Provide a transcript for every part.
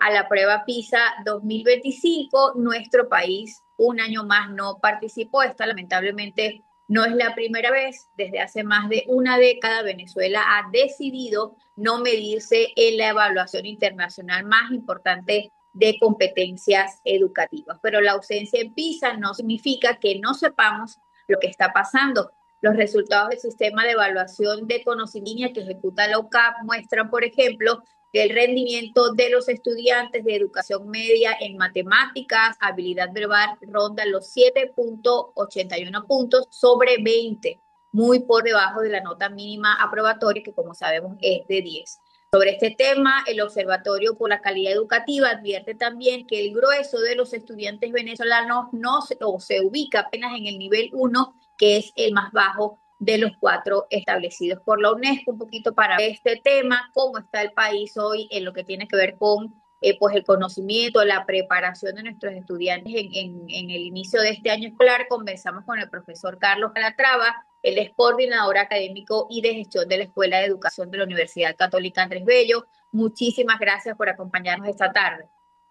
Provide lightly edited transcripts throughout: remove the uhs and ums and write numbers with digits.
a la prueba PISA 2025. Nuestro país un año más no participó. Esta lamentablemente no es la primera vez. Desde hace más de una década Venezuela ha decidido no medirse en la evaluación internacional más importante de competencias educativas. Pero la ausencia en PISA no significa que no sepamos lo que está pasando. Los resultados del sistema de evaluación de conocimiento que ejecuta la UCAP muestran, por ejemplo, que el rendimiento de los estudiantes de educación media en matemáticas, habilidad verbal, ronda los 7,81 puntos sobre 20, muy por debajo de la nota mínima aprobatoria, que como sabemos es de 10. Sobre este tema, el Observatorio por la Calidad Educativa advierte también que el grueso de los estudiantes venezolanos no se, o se ubica apenas en el nivel 1, que es el más bajo de los 4 establecidos por la UNESCO. Un poquito para este tema, cómo está el país hoy en lo que tiene que ver con pues el conocimiento, la preparación de nuestros estudiantes en el inicio de este año escolar. Conversamos con el profesor Carlos Calatrava. Él es coordinador académico y de gestión de la Escuela de Educación de la Universidad Católica Andrés Bello. Muchísimas gracias por acompañarnos esta tarde.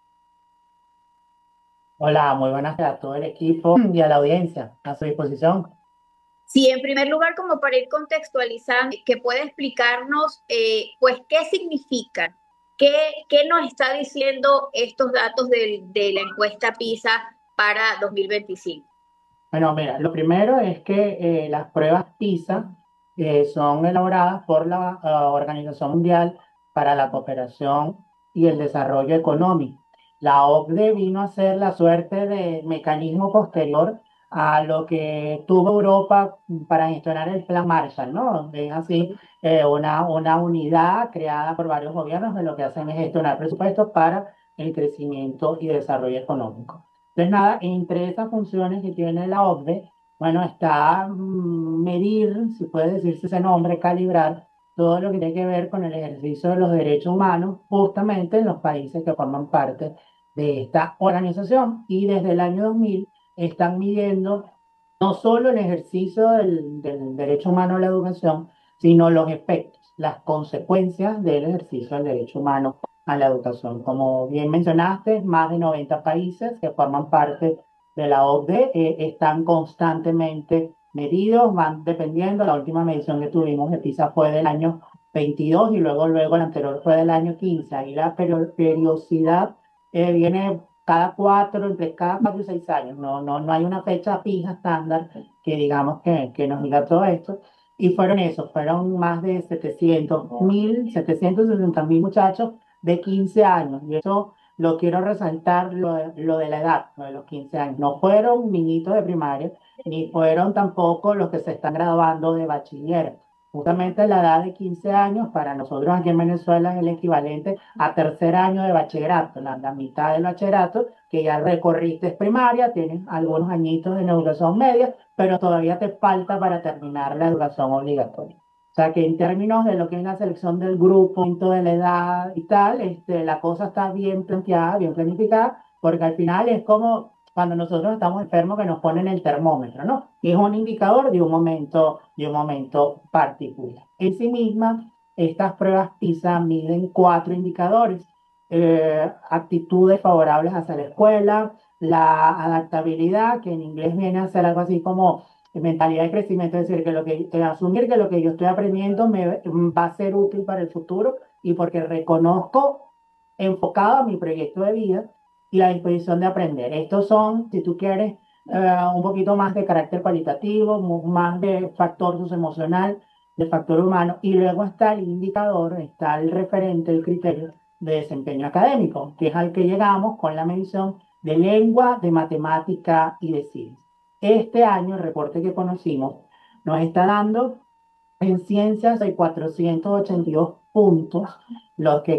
Hola, muy buenas tardes a todo el equipo y a la audiencia a su disposición. Sí, en primer lugar, como para ir contextualizando, que puede explicarnos, pues, qué significan, qué nos está diciendo estos datos de la encuesta PISA para 2025. Bueno, mira, lo primero es que las pruebas PISA son elaboradas por la Organización Mundial para la Cooperación y el Desarrollo Económico. La OCDE vino a ser la suerte de mecanismo posterior a lo que tuvo Europa para gestionar el Plan Marshall, ¿no? Es así, una unidad creada por varios gobiernos de lo que hacen es gestionar presupuestos para el crecimiento y desarrollo económico. Entonces, nada, entre esas funciones que tiene la OCDE, bueno, está medir, si puede decirse ese nombre, calibrar todo lo que tiene que ver con el ejercicio de los derechos humanos, justamente en los países que forman parte de esta organización. Y desde el año 2000 están midiendo no solo el ejercicio del derecho humano a la educación, sino los efectos, las consecuencias del ejercicio del derecho humano a la educación. Como bien mencionaste, más de 90 países que forman parte de la OCDE están constantemente medidos, van dependiendo. La última medición que tuvimos de PISA fue del año 22 y luego la anterior fue del año 15. Ahí la periodicidad viene entre cada 4 y 6 años. No hay una fecha fija estándar que digamos que nos diga todo esto. Y fueron más de 760.000 muchachos de 15 años. Y eso lo quiero resaltar, lo de la edad, lo de los 15 años. No fueron niñitos de primaria, ni fueron tampoco los que se están graduando de bachiller. Justamente la edad de 15 años para nosotros aquí en Venezuela es el equivalente a tercer año de bachillerato, la mitad del bachillerato, que ya recorriste primaria, tienes algunos añitos de educación media, pero todavía te falta para terminar la educación obligatoria. O sea que en términos de lo que es la selección del grupo, de la edad y tal, la cosa está bien planteada, bien planificada, porque al final es como cuando nosotros estamos enfermos que nos ponen el termómetro, ¿no? Y es un indicador de un momento particular. En sí misma, estas pruebas PISA miden 4 indicadores: actitudes favorables hacia la escuela, la adaptabilidad, que en inglés viene a ser algo así como mentalidad de crecimiento, es decir, asumir que lo que yo estoy aprendiendo me va a ser útil para el futuro y porque reconozco enfocado a mi proyecto de vida y la disposición de aprender. Estos son, si tú quieres, un poquito más de carácter cualitativo, más de factor socioemocional, de factor humano, y luego está el indicador, está el referente, el criterio de desempeño académico, que es al que llegamos con la medición de lengua, de matemática y de ciencia. Este año, el reporte que conocimos, nos está dando en ciencias hay 482 puntos, los que